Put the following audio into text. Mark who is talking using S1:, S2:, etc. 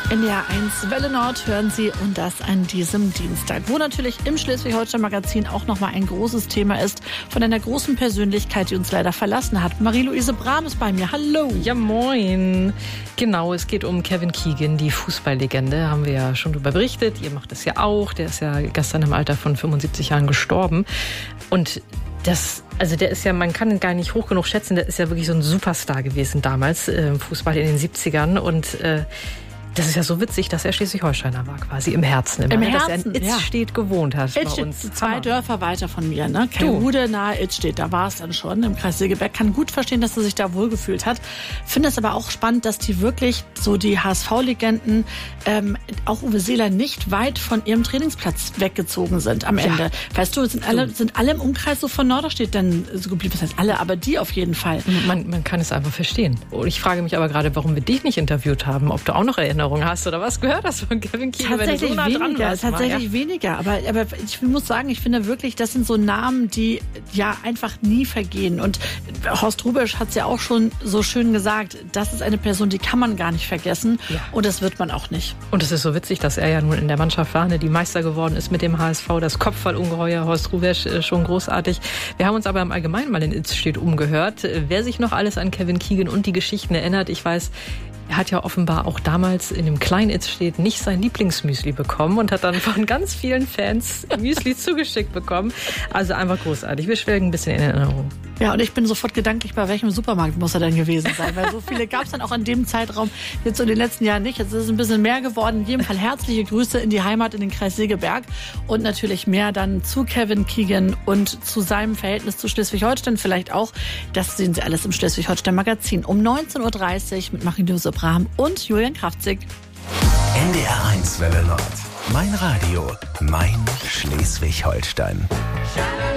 S1: NDR 1 Welle Nord hören Sie und das an diesem Dienstag, wo natürlich im Schleswig-Holstein-Magazin auch nochmal ein großes Thema ist von einer großen Persönlichkeit, die uns leider verlassen hat. Marie-Louise Brahm ist bei mir. Hallo.
S2: Ja, moin. Genau, es geht um Kevin Keegan, die Fußballlegende. Haben wir ja schon darüber berichtet. Ihr macht es ja auch. Der ist ja gestern im Alter von 75 Jahren gestorben. Und der ist ja, man kann ihn gar nicht hoch genug schätzen. Der ist ja wirklich so ein Superstar gewesen damals im Fußball in den 70ern. Und das ist ja so witzig, dass er Schleswig-Holsteiner war, quasi im Herzen.
S1: Im
S2: Herzen,
S1: Herzen,
S2: dass er in Itzstedt gewohnt hat bei uns.
S1: 2 Dörfer weiter von mir, ne? Kerude nahe Itzstedt, da war es dann schon im Kreis Segeberg. Kann gut verstehen, dass er sich da wohlgefühlt hat. Finde es aber auch spannend, dass die wirklich so die HSV-Legenden, auch Uwe Seeler, nicht weit von ihrem Trainingsplatz weggezogen sind am Ende. Weißt du, sind alle im Umkreis so von Norderstedt dann so geblieben? Das heißt alle, aber die auf jeden Fall.
S2: Man kann es einfach verstehen. Und ich frage mich aber gerade, warum wir dich nicht interviewt haben, ob du auch noch Erinnerungen hast oder was gehört hast von Kevin Keegan?
S1: Tatsächlich weniger. Aber ich muss sagen, ich finde wirklich, das sind so Namen, die ja einfach nie vergehen. Und Horst Hrubesch hat es ja auch schon so schön gesagt, das ist eine Person, die kann man gar nicht vergessen. Ja. Und das wird man auch nicht.
S2: Und es ist so witzig, dass er ja nun in der Mannschaft war, die Meister geworden ist mit dem HSV. Das Kopfballungeheuer Horst Hrubesch, schon großartig. Wir haben uns aber im Allgemeinen mal in Itzstedt umgehört. Wer sich noch alles an Kevin Keegan und die Geschichten erinnert, ich weiß, er hat ja offenbar auch damals in dem kleinen Itzstedt nicht sein Lieblingsmüsli bekommen und hat dann von ganz vielen Fans Müsli zugeschickt bekommen. Also einfach großartig. Wir schwelgen ein bisschen in Erinnerung.
S1: Ja, und ich bin sofort gedanklich, bei welchem Supermarkt muss er denn gewesen sein? Weil so viele gab es dann auch in dem Zeitraum jetzt so in den letzten Jahren nicht. Jetzt ist es ein bisschen mehr geworden. In jedem Fall herzliche Grüße in die Heimat, in den Kreis Segeberg. Und natürlich mehr dann zu Kevin Keegan und zu seinem Verhältnis zu Schleswig-Holstein vielleicht auch. Das sehen Sie alles im Schleswig-Holstein-Magazin um 19.30 Uhr mit Marie-Louise Brahm und Julian Kraftzig.
S3: NDR 1 Welle Nord. Mein Radio, mein Schleswig-Holstein.